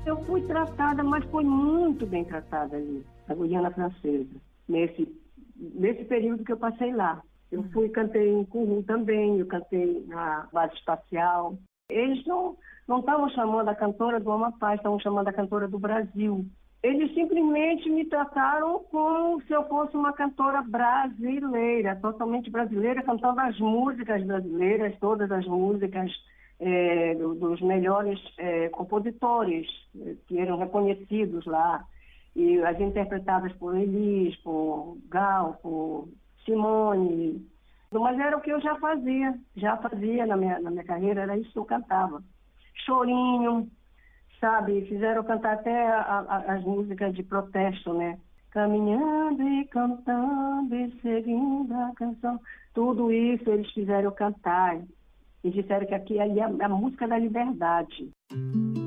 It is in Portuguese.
Eu fui tratada, mas foi muito bem tratada ali, na Guiana Francesa, nesse período que eu passei lá. Eu cantei em Kourou também, eu cantei na base espacial. Eles não estavam chamando a cantora do Amapá, estavam chamando a cantora do Brasil. Eles simplesmente me trataram como se eu fosse uma cantora brasileira, totalmente brasileira, cantando as músicas brasileiras, todas as músicas dos melhores compositores que eram reconhecidos lá. E as interpretadas por Elis, por Gal, por Simone. Mas era o que eu já fazia na minha carreira, era isso que eu cantava. Chorinho, sabe, fizeram cantar até as músicas de protesto, né? Caminhando e cantando e seguindo a canção. Tudo isso eles fizeram cantar. E disseram que aqui ali é a música da liberdade.